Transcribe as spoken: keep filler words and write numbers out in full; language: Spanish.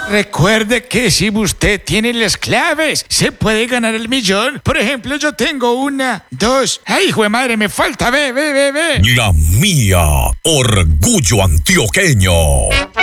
Recuerde que si usted tiene las claves, se puede ganar el millón. Por ejemplo, yo tengo una, dos... ¡Ay, hijo de madre, me falta! ¡Ve, ve, ve, ve! La mía, orgullo antioqueño.